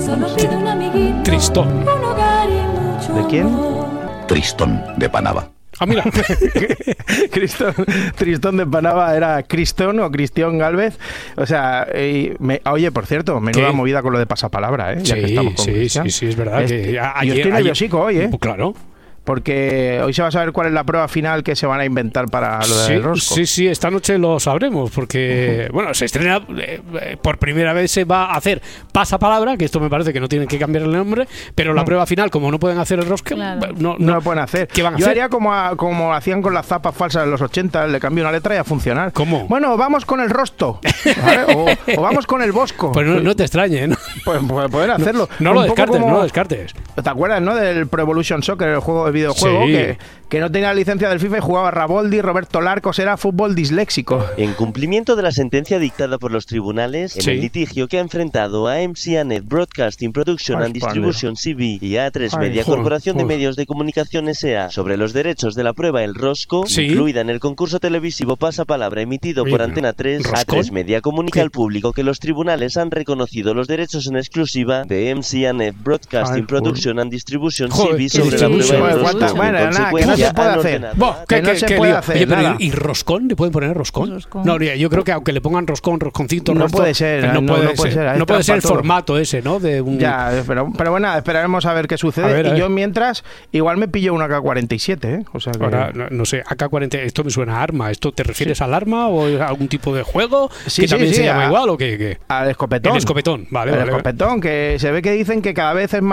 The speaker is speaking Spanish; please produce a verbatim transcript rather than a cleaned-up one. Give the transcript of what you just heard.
Tristón. ¿De quién? Tristón de Panava. Ah, mira. Cristón, Tristón de Panava era Cristón o Cristión Gálvez. O sea, eh, me, oye, por cierto, menuda ¿Qué? movida con lo de pasapalabra, ¿eh? Ya Sí, que estamos con sí, Cristian. sí, sí, es verdad. Es- que a- yo ayer- estoy nerviosico hoy, ¿eh? Pues claro. Porque hoy se va a saber cuál es la prueba final que se van a inventar para lo Sí, del rosco. sí, sí, esta noche lo sabremos porque, bueno, se estrena, eh, eh, por primera vez se va a hacer pasapalabra, que esto me parece que no tienen que cambiar el nombre, pero la No. prueba final, como no pueden hacer el rosco, Claro. no, No no, lo pueden hacer. ¿Qué van a Yo hacer? haría como, a- como hacían con las zapas falsas de los ochenta, le cambio una letra y a funcionar. ¿Cómo? Bueno, vamos con el rosto. ¿Vale? O, o vamos con el bosco. Pues no, no te extrañe, ¿no? Pues, pues pueden hacerlo. No lo Un poco descartes, como- no lo descartes. ¿Te acuerdas, no? Del Pro Evolution Soccer, el juego de videojuego, Sí. que, que no tenía licencia del FIFA y jugaba Raboldi, Roberto Larcos, era fútbol disléxico. En cumplimiento de la sentencia dictada por los tribunales, en Sí. el litigio que ha enfrentado a M C A Net Broadcasting Production Ay, and Distribution C B y a A tres Ay, Media joder, Corporación de joder. Medios de Comunicación S A sobre los derechos de la prueba El Rosco, Sí. incluida en el concurso televisivo Pasapalabra emitido Oye, por pero, Antena tres, A ¿Roscón? tres Media comunica ¿Qué? al público que los tribunales han reconocido los derechos en exclusiva de M C A Net Broadcasting Ay, Production and Distribution Joder, C B qué sobre la distribución. prueba El Joder, Rosco. cuánta- En bueno, nada, que no se consecuencia, puede han hacer. ordenado Buah, a- ¿qué, que no qué- se qué puede lío. hacer Oye, pero nada. ¿y roscón? ¿Le pueden poner roscón? Roscón. No, yo creo que aunque le pongan roscón, rosconcito, No rosto, puede ser, no, no- puede no puede ser, ser, hay no puede ser el trampa todo. formato ese, ¿no? De un, Ya, pero, pero bueno, esperaremos a ver qué sucede. A ver, a y ver. yo mientras, igual me pillo una K cuarenta y siete, ¿eh? O sea que... Ahora, no, no sé, A K cuarenta, esto me suena a arma. ¿Esto te refieres al arma o a algún tipo de juego Sí, que sí, también sí, se llama a- igual o qué? qué? Al escopetón. El escopetón, vale, El vale. escopetón, que se ve que dicen que cada vez es más